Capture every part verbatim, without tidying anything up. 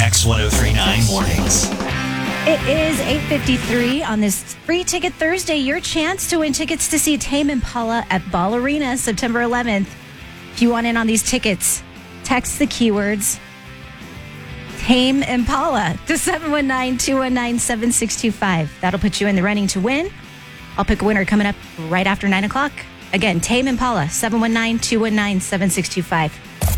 X ten thirty-nine Mornings. It is eight fifty-three on this Free Ticket Thursday. Your chance to win tickets to see Tame Impala at Ball Arena September eleventh. If you want in on these tickets, text the keywords Tame Impala to seven one nine, two one nine, seven six two five. That'll put you in the running to win. I'll pick a winner coming up right after nine o'clock. Again, Tame Impala, seven one nine, two one nine, seven six two five.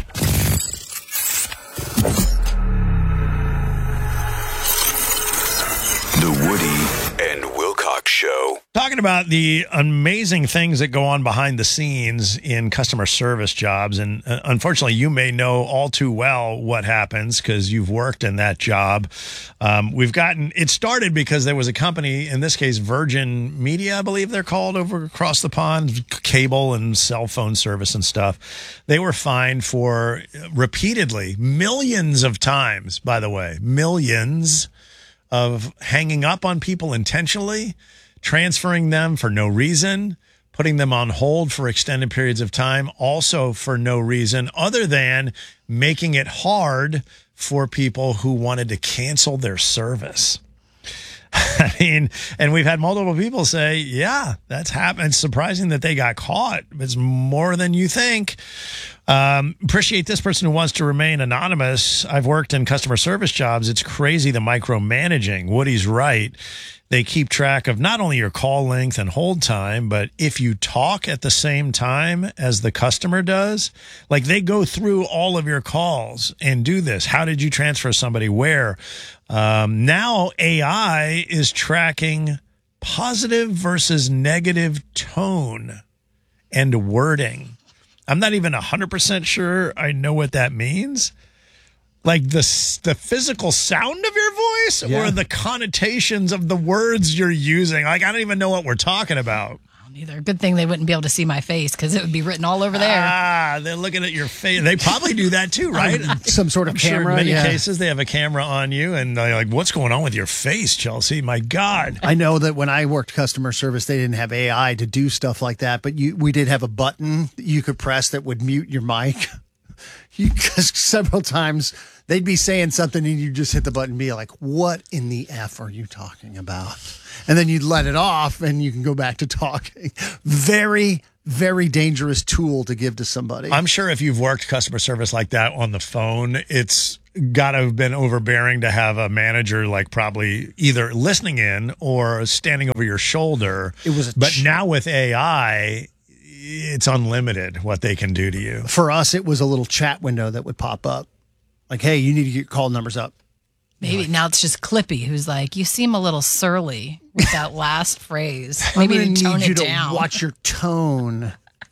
The Woody and Wilcox Show. Talking about the amazing things that go on behind the scenes in customer service jobs. And uh, unfortunately, you may know all too well what happens because you've worked in that job. Um, we've gotten it started because there was a company, in this case, Virgin Media, I believe they're called, over across the pond, cable and cell phone service and stuff. They were fined for repeatedly, millions of times, by the way, millions of hanging up on people intentionally, transferring them for no reason, putting them on hold for extended periods of time, also for no reason other than making it hard for people who wanted to cancel their service. I mean, and we've had multiple people say, yeah, that's happened. It's surprising that they got caught. It's more than you think. Um, appreciate this person who wants to remain anonymous. I've worked in customer service jobs. It's crazy, the micromanaging. Woody's right. They keep track of not only your call length and hold time, but if you talk at the same time as the customer does, like they go through all of your calls and do this. How did you transfer somebody? Where? Um, now A I is tracking positive versus negative tone and wording. I'm not even one hundred percent sure I know what that means. Like the the physical sound of your voice Yeah. or the connotations of the words you're using. Like, I don't even know what we're talking about. Neither. Good thing they wouldn't be able to see my face because it would be written all over there. Ah, they're looking at your face. They probably do that too, right? Some sort of I'm sure camera. in many yeah. cases, they have a camera on you and they're like, what's going on with your face, Chelsea? My God. I know that when I worked customer service, they didn't have A I to do stuff like that, but you, we did have a button that you could press that would mute your mic. Because several times they'd be saying something and you just hit the button and be like, what in the F are you talking about? And then you'd let it off and you can go back to talking. Very, very dangerous tool to give to somebody. I'm sure if you've worked customer service like that on the phone, it's got to have been overbearing to have a manager like probably either listening in or standing over your shoulder. It was a but ch- now with A I, it's unlimited what they can do to you. For us, it was a little chat window that would pop up. Like, hey, you need to get your call numbers up. Maybe now it's just Clippy who's like, you seem a little surly with that last phrase. Maybe I'm to gonna tone need you it to down. watch your tone.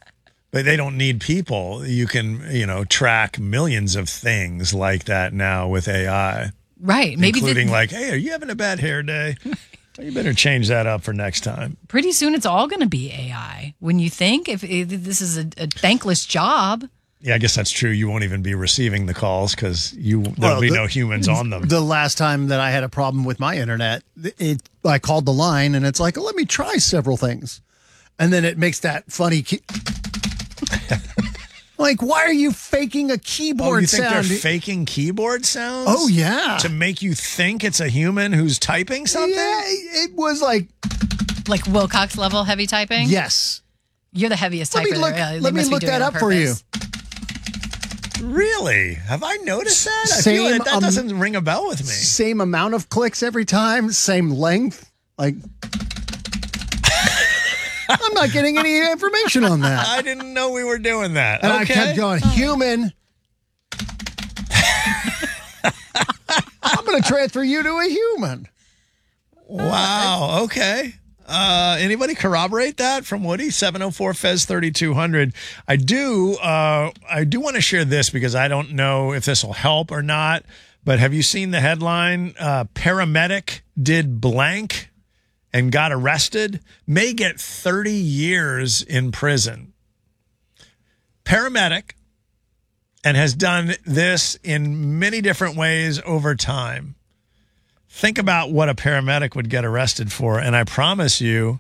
But they don't need people. You can, you know, track millions of things like that now with A I. Right. Maybe including the, like, hey, are you having a bad hair day? You better change that up for next time. pretty soon it's all going to be A I. When you think if, if this is a, a thankless job. Yeah, I guess that's true. You won't even be receiving the calls because you there'll Well, be the- no humans on them. The last time that I had a problem with my internet, it I called the line and it's like, let me try several things. And then it makes that funny key- like, why are you faking a Oh, keyboard you think sound? they're faking keyboard sounds? Oh, yeah. To make you think it's a human who's typing something? Yeah, it was like, Like Wilcox level heavy typing? yes. You're the heaviest Let typer me look, there. Yeah, they let me must be look doing that it on up for you. purpose. Really? Have I noticed that? I Same, feel like that um, doesn't ring a bell with me. Same amount of clicks every time, same length. Like, I'm not getting any information on that. I didn't know we were doing that. And okay. I kept going, human. I'm going to transfer you to a human. Wow. Okay. Uh, anybody corroborate that from Woody? seven oh four Fez thirty-two hundred. I do. Uh, I do want to share this because I don't know if this will help or not. But have you seen the headline? Uh, paramedic did blank and got arrested. May get thirty years in prison. Paramedic, and has done this in many different ways over time. Think about what a paramedic would get arrested for, and I promise you,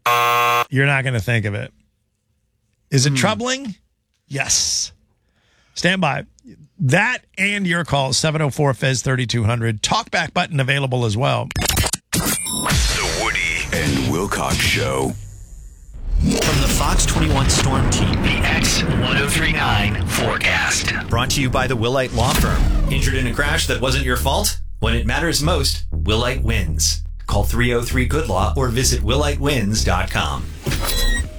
you're not going to think of it. Is it troubling? Yes. Stand by. That and your call, seven oh four F E Z thirty-two hundred. Talkback button available as well. The Woody and Wilcox Show. From the Fox twenty-one Storm Team, the X ten thirty-nine forecast. Brought to you by the Willite Law Firm. Injured in a crash that wasn't your fault? When it matters most, Willite wins. Call three oh three good law or visit willite wins dot com.